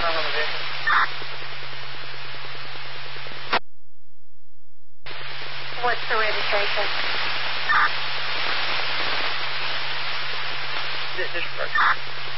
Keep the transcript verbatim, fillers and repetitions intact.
found on the vehicle? What's the registration? This is